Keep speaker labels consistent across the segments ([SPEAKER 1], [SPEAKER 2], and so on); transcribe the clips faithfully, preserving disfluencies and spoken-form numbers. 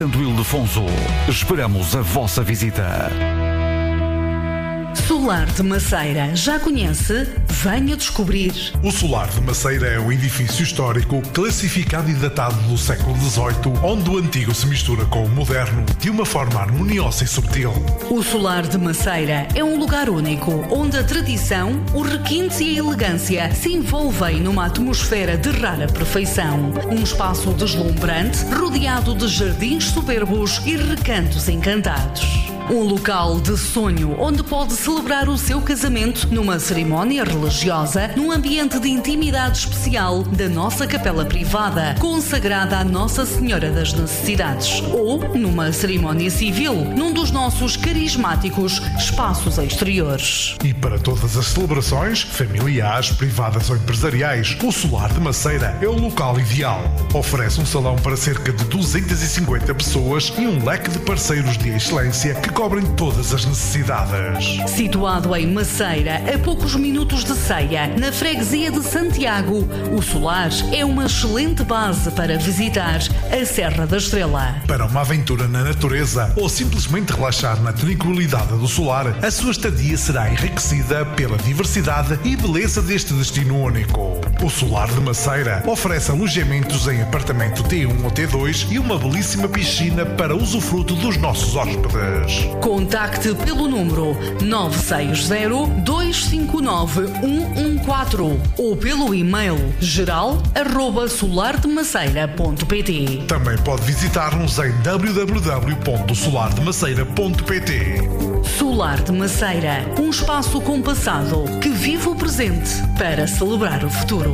[SPEAKER 1] Santo Ildefonso, esperamos a vossa visita.
[SPEAKER 2] Solar de Maceira, já conhece? Venha descobrir.
[SPEAKER 3] O Solar de Maceira é um edifício histórico classificado e datado do século dezoito, onde o antigo se mistura com o moderno de uma forma harmoniosa e subtil.
[SPEAKER 2] O Solar de Maceira é um lugar único, onde a tradição, o requinte e a elegância se envolvem numa atmosfera de rara perfeição. Um espaço deslumbrante, rodeado de jardins soberbos e recantos encantados. Um local de sonho onde pode celebrar o seu casamento numa cerimónia religiosa, num ambiente de intimidade especial da nossa capela privada, consagrada à Nossa Senhora das Necessidades, ou numa cerimónia civil, num dos nossos carismáticos espaços exteriores.
[SPEAKER 3] E para todas as celebrações, familiares, privadas ou empresariais, o Solar de Maceira é o local ideal. Oferece um salão para cerca de duzentas e cinquenta pessoas e um leque de parceiros de excelência que cobrem todas as necessidades.
[SPEAKER 2] Situado em Maceira, a poucos minutos de Ceia, na freguesia de Santiago, o Solar é uma excelente base para visitar a Serra da Estrela.
[SPEAKER 3] Para uma aventura na natureza ou simplesmente relaxar na tranquilidade do Solar, a sua estadia será enriquecida pela diversidade e beleza deste destino único. O Solar de Maceira oferece alojamentos em apartamento T um ou T dois e uma belíssima piscina para usufruto dos nossos hóspedes.
[SPEAKER 2] Contacte pelo número nove seis zero, dois cinco nove, um um quatro ou pelo e-mail geral arroba solar de maceira ponto pt.
[SPEAKER 3] Também pode visitar-nos em w w w ponto solar de maceira ponto pt.
[SPEAKER 2] Solar de Maceira, um espaço compassado que vive o presente para celebrar o futuro.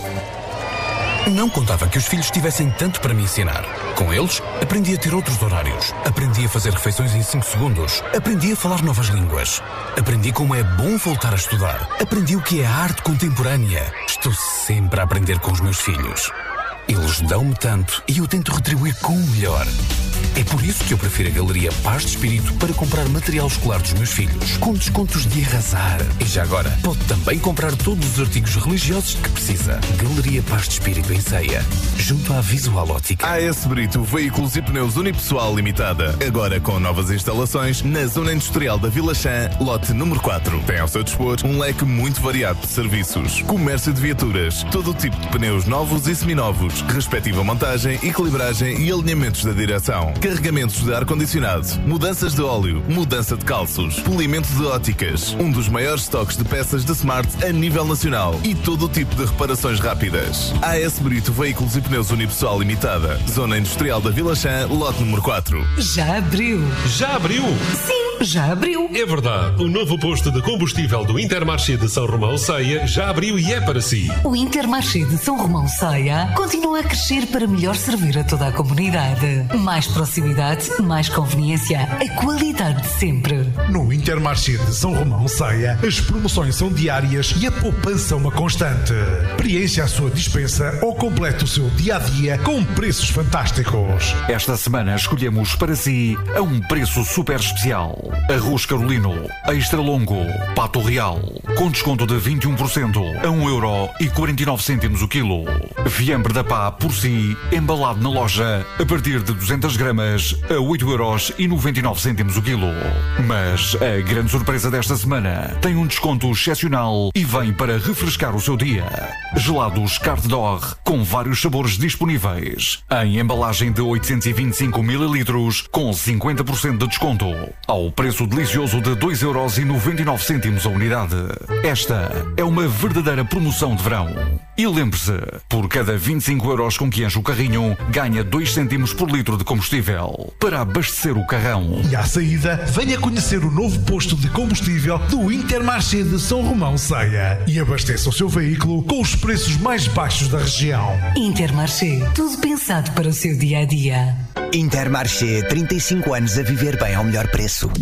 [SPEAKER 4] Não contava que os filhos tivessem tanto para me ensinar. Com eles, aprendi a ter outros horários. Aprendi a fazer refeições em cinco segundos. Aprendi a falar novas línguas. Aprendi como é bom voltar a estudar. Aprendi o que é a arte contemporânea. Estou sempre a aprender com os meus filhos. Eles dão-me tanto e eu tento retribuir com o melhor. É por isso que eu prefiro a Galeria Paz de Espírito para comprar material escolar dos meus filhos, com descontos de arrasar. E já agora, pode também comprar todos os artigos religiosos que precisa. Galeria Paz de Espírito em Ceia, junto à Visual Ótica.
[SPEAKER 5] A S Brito Veículos e Pneus Unipessoal Limitada, agora com novas instalações na Zona Industrial da Vila Chã, lote número quatro. Tem ao seu dispor um leque muito variado de serviços. Comércio de viaturas, todo o tipo de pneus novos e seminovos, respectiva montagem, equilibragem e alinhamentos da direção. Carregamentos de ar-condicionado, mudanças de óleo, mudança de calços, polimento de óticas, um dos maiores estoques de peças de Smart a nível nacional e todo o tipo de reparações rápidas. A S Brito Veículos e Pneus Unipessoal Limitada, Zona Industrial da Vila Chã, lote número quatro.
[SPEAKER 6] Já abriu.
[SPEAKER 7] Já abriu?
[SPEAKER 6] Sim, já abriu.
[SPEAKER 7] É verdade, o novo posto de combustível do Intermarché de São Romão Ceia já abriu e é para si.
[SPEAKER 6] O Intermarché de São Romão Ceia continua a crescer para melhor servir a toda a comunidade. Mais proximidade, mais conveniência, a qualidade de sempre.
[SPEAKER 3] No Intermarché de São Romão Ceia, as promoções são diárias e a poupança uma constante. Preencha a sua dispensa ou complete o seu dia-a-dia com preços fantásticos.
[SPEAKER 1] Esta semana escolhemos para si a um preço super especial. Arroz Carolino, Extra Longo, Pato Real, com desconto de vinte e um por cento a um euro e quarenta e nove cêntimos o quilo. Fiambre da Pá por si, embalado na loja, a partir de duzentas gramas a oito euros e noventa e nove cêntimos o quilo. Mas a grande surpresa desta semana tem um desconto excepcional e vem para refrescar o seu dia. Gelados Carte d'Or com vários sabores disponíveis. Em embalagem de oitocentos e vinte e cinco mililitros com cinquenta por cento de desconto. Ao preço delicioso de dois euros e noventa e nove cêntimos a unidade. Esta é uma verdadeira promoção de verão. E lembre-se, por cada vinte e cinco euros com que enche o carrinho, ganha dois cêntimos por litro de combustível para abastecer o carrão.
[SPEAKER 3] E à saída, venha conhecer o novo posto de combustível do Intermarché de São Romão Ceia e abasteça o seu veículo com os preços mais baixos da região.
[SPEAKER 6] Intermarché, tudo pensado para o seu dia-a-dia.
[SPEAKER 8] Intermarché, trinta e cinco anos a viver bem ao melhor preço.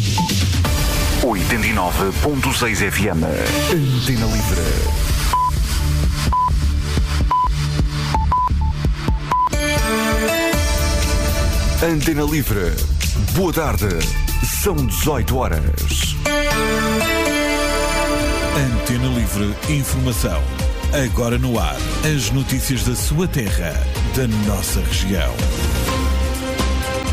[SPEAKER 1] oitenta e nove ponto seis F M. Antena Livre. Antena Livre. Boa tarde. São dezoito horas.
[SPEAKER 9] Antena Livre Informação. Agora no ar. As notícias da sua terra, da nossa região.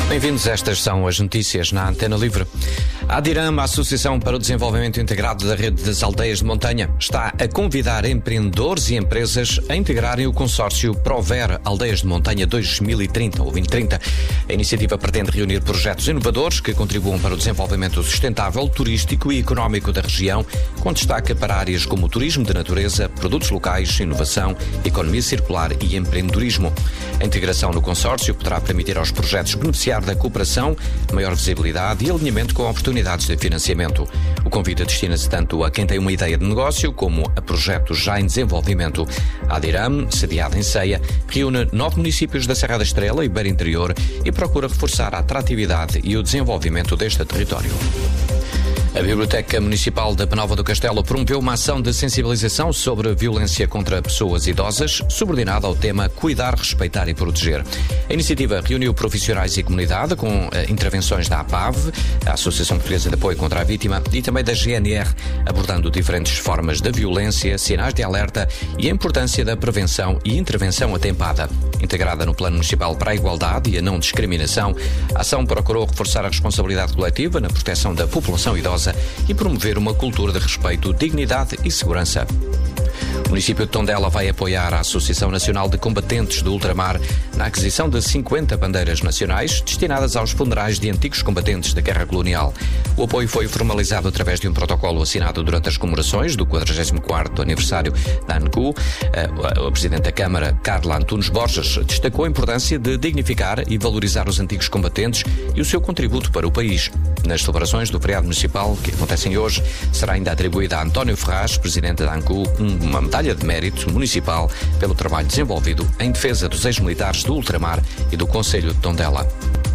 [SPEAKER 10] Bem-vindos, estas são as notícias na Antena Livre. A ADIRAM, a Associação para o Desenvolvimento Integrado da Rede das Aldeias de Montanha, está a convidar empreendedores e empresas a integrarem o consórcio Prover Aldeias de Montanha dois mil e trinta ou vinte trinta. A iniciativa pretende reunir projetos inovadores que contribuam para o desenvolvimento sustentável, turístico e económico da região, com destaque para áreas como turismo de natureza, produtos locais, inovação, economia circular e empreendedorismo. A integração no consórcio poderá permitir aos projetos beneficiar da cooperação, maior visibilidade e alinhamento com oportunidades de financiamento. O convite destina-se tanto a quem tem uma ideia de negócio como a projetos já em desenvolvimento. A ADIRAM, sediada em Ceia, reúne nove municípios da Serra da Estrela e Beira Interior e procura reforçar a atratividade e o desenvolvimento deste território. A Biblioteca Municipal de Penalva do Castelo promoveu uma ação de sensibilização sobre a violência contra pessoas idosas, subordinada ao tema Cuidar, Respeitar e Proteger. A iniciativa reuniu profissionais e comunidade com eh, intervenções da APAV, a Associação Portuguesa de Apoio contra a Vítima, e também da G N R, abordando diferentes formas de violência, sinais de alerta e a importância da prevenção e intervenção atempada. Integrada no Plano Municipal para a Igualdade e a Não Discriminação, a ação procurou reforçar a responsabilidade coletiva na proteção da população idosa e promover uma cultura de respeito, dignidade e segurança. O município de Tondela vai apoiar a Associação Nacional de Combatentes do Ultramar na aquisição de cinquenta bandeiras nacionais destinadas aos funerais de antigos combatentes da Guerra Colonial. O apoio foi formalizado através de um protocolo assinado durante as comemorações do quadragésimo quarto aniversário da ANCU. A Presidente da Câmara, Carla Antunes Borges, destacou a importância de dignificar e valorizar os antigos combatentes e o seu contributo para o país. Nas celebrações do feriado municipal, que acontecem hoje, será ainda atribuída a António Ferraz, Presidente da ANCU, uma medalha de mérito municipal pelo trabalho desenvolvido em defesa dos ex-militares do Ultramar e do Concelho de Tondela.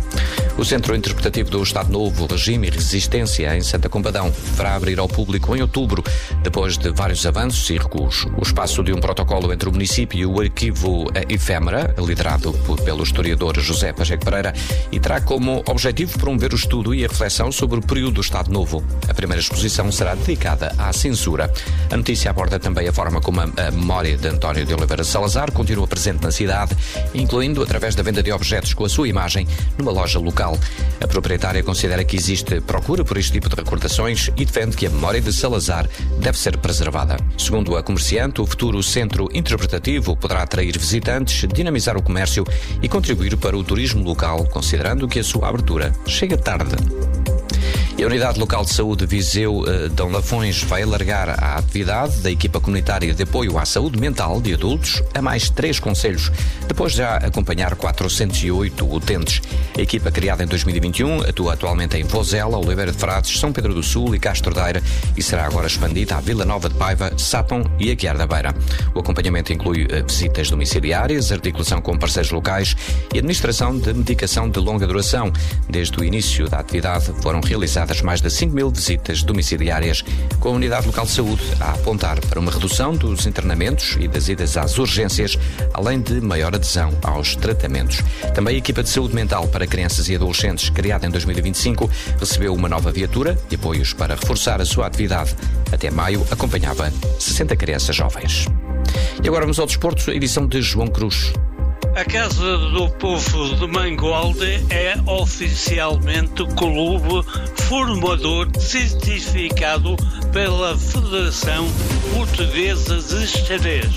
[SPEAKER 10] O Centro Interpretativo do Estado Novo, Regime e Resistência, em Santa Combadão, deverá abrir ao público em outubro, depois de vários avanços e recuos. O espaço de um protocolo entre o município e o arquivo Efêmera, liderado pelo historiador José Pacheco Pereira, e terá como objetivo promover o estudo e a reflexão sobre o período do Estado Novo. A primeira exposição será dedicada à censura. A notícia aborda também a forma como a, a memória de António de Oliveira Salazar continua presente na cidade, incluindo através da venda de objetos com a sua imagem numa loja local. A proprietária considera que existe procura por este tipo de recordações e defende que a memória de Salazar deve ser preservada. Segundo a comerciante, o futuro centro interpretativo poderá atrair visitantes, dinamizar o comércio e contribuir para o turismo local, considerando que a sua abertura chega tarde. E a Unidade Local de Saúde Viseu eh, Dom Lafões vai alargar a atividade da equipa comunitária de apoio à saúde mental de adultos a mais três concelhos, depois de já acompanhar quatrocentos e oito utentes. A equipa, criada em dois mil e vinte e um, atua atualmente em Vozela, Oliveira de Frades, São Pedro do Sul e Castro Daire e será agora expandida à Vila Nova de Paiva, Sátão e Aguiar da Beira. O acompanhamento inclui eh, visitas domiciliárias, articulação com parceiros locais e administração de medicação de longa duração. Desde o início da atividade foram realizadas mais de cinco mil visitas domiciliárias, com a Unidade Local de Saúde a apontar para uma redução dos internamentos e das idas às urgências, além de maior adesão aos tratamentos. Também a equipa de saúde mental para crianças e adolescentes, criada em dois mil e vinte e cinco, recebeu uma nova viatura e apoios para reforçar a sua atividade. Até maio acompanhava sessenta crianças jovens. E agora vamos ao desporto, edição de João Cruz.
[SPEAKER 11] A Casa do Povo de Mangualde é oficialmente o clube formador certificado pela Federação Portuguesa de Xadrez.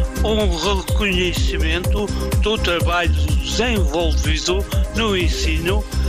[SPEAKER 11] Um reconhecimento do trabalho desenvolvido no ensino